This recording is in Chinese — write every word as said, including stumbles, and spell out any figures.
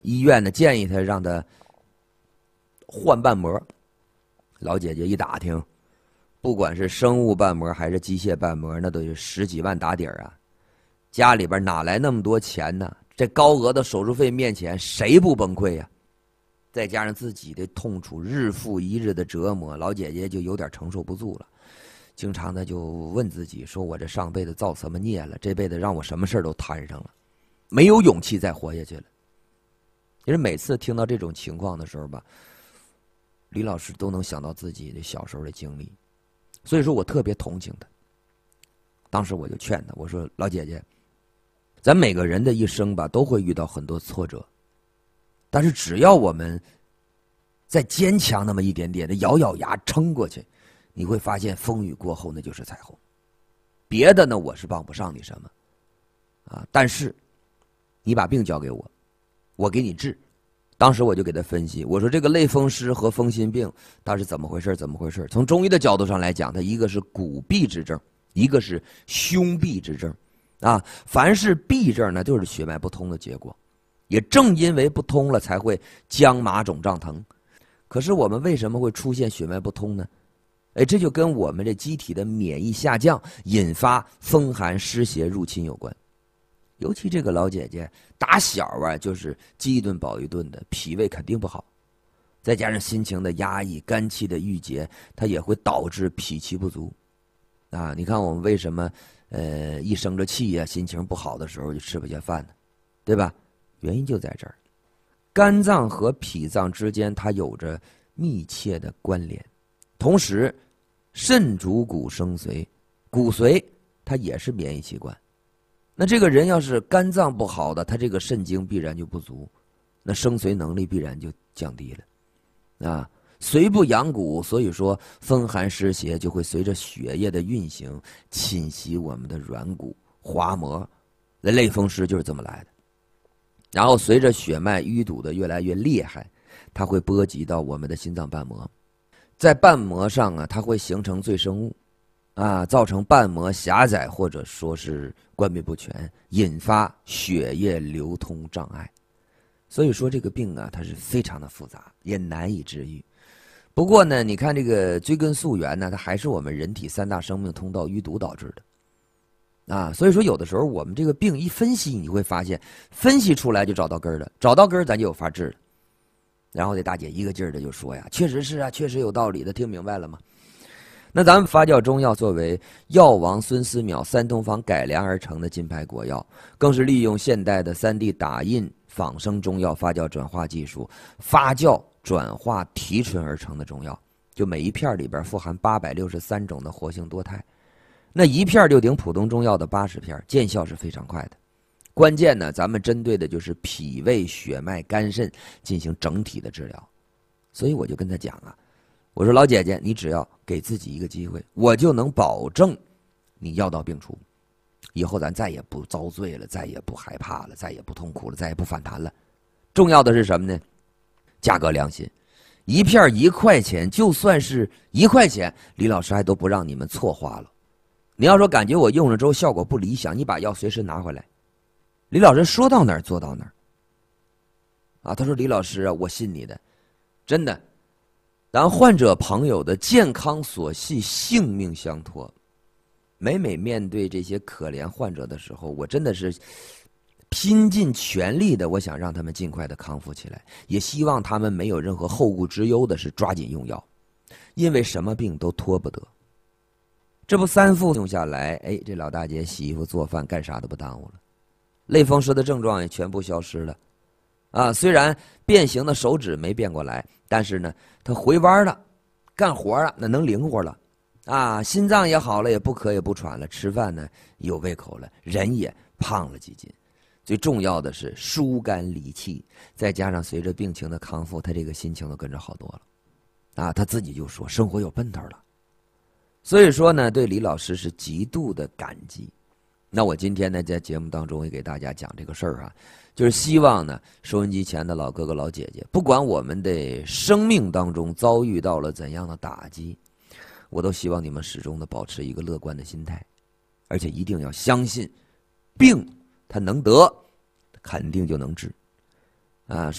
医院呢建议他让他换瓣膜。老姐姐一打听，不管是生物瓣膜还是机械瓣膜，那都是十几万打底儿啊！家里边哪来那么多钱呢？这高额的手术费面前，谁不崩溃呀？再加上自己的痛楚，日复一日的折磨，老姐姐就有点承受不住了。经常的就问自己说：“我这上辈子造什么孽了？这辈子让我什么事都摊上了，没有勇气再活下去了。”其实每次听到这种情况的时候吧，李老师都能想到自己的小时候的经历，所以说我特别同情他。当时我就劝他，我说：“老姐姐，咱每个人的一生吧，都会遇到很多挫折，但是只要我们再坚强那么一点点的，咬咬牙撑过去，你会发现风雨过后那就是彩虹。别的呢，我是帮不上你什么啊，但是你把病交给我，我给你治。”当时我就给他分析，我说这个类风湿和风心病它是怎么回事怎么回事。从中医的角度上来讲，它一个是骨痹之症，一个是胸痹之症啊。凡是痹症呢，就是血脉不通的结果，也正因为不通了才会僵麻肿胀疼。可是我们为什么会出现血脉不通呢？哎，这就跟我们这机体的免疫下降，引发风寒湿邪入侵有关。尤其这个老姐姐打小啊就是饥一顿饱一顿的，脾胃肯定不好，再加上心情的压抑，肝气的郁结，它也会导致脾气不足啊。你看我们为什么呃一生着气呀、啊，心情不好的时候就吃不下饭呢？对吧？原因就在这儿。肝脏和脾脏之间它有着密切的关联，同时肾主骨生髓，骨髓它也是免疫器官。那这个人要是肝脏不好的，他这个肾精必然就不足，那生髓能力必然就降低了啊。髓不养骨，所以说风寒湿邪就会随着血液的运行侵袭我们的软骨滑膜，那类风湿就是这么来的。然后随着血脉淤堵的越来越厉害，它会波及到我们的心脏瓣膜，在瓣膜上啊，它会形成赘生物啊，造成瓣膜狭窄或者说是关闭不全，引发血液流通障碍。所以说这个病啊，它是非常的复杂，也难以治愈。不过呢，你看这个追根溯源呢，它还是我们人体三大生命通道淤堵导致的啊。所以说有的时候我们这个病一分析，你会发现分析出来就找到根儿了，找到根儿咱就有法治了。然后这大姐一个劲儿的就说呀，确实是啊，确实有道理的，听明白了吗？那咱们发酵中药作为药王孙思邈三东方改良而成的金牌国药，更是利用现代的 三 D 打印仿生中药发酵转化技术，发酵转化提纯而成的中药。就每一片里边富含八百六十三种的活性多肽，那一片就顶普通中药的八十片，见效是非常快的。关键呢，咱们针对的就是脾胃、血脉、肝肾进行整体的治疗。所以我就跟他讲啊，我说老姐姐，你只要给自己一个机会，我就能保证你药到病除，以后咱再也不遭罪了，再也不害怕了，再也不痛苦了，再也不反弹了。重要的是什么呢？价格良心，一片一块钱，就算是一块钱，李老师还都不让你们错花了。你要说感觉我用了之后效果不理想，你把药随时拿回来。李老师说到哪儿做到哪儿啊。他说李老师啊，我信你的，真的，咱患者朋友的健康所系，性命相托。每每面对这些可怜患者的时候，我真的是拼尽全力的，我想让他们尽快的康复起来，也希望他们没有任何后顾之忧的是抓紧用药，因为什么病都拖不得。这不三副用下来，哎，这老大姐洗衣服做饭干啥都不耽误了，类风湿的症状也全部消失了啊。虽然变形的手指没变过来，但是呢他回弯了，干活了，那能灵活了啊，心脏也好了，也不咳也不喘了，吃饭呢有胃口了，人也胖了几斤。最重要的是疏肝理气，再加上随着病情的康复，他这个心情都跟着好多了啊。他自己就说生活有奔头了。所以说呢，对李老师是极度的感激。那我今天呢，在节目当中也给大家讲这个事儿啊，就是希望呢，收音机前的老哥哥老姐姐，不管我们的生命当中遭遇到了怎样的打击，我都希望你们始终的保持一个乐观的心态，而且一定要相信，病它能得，肯定就能治啊。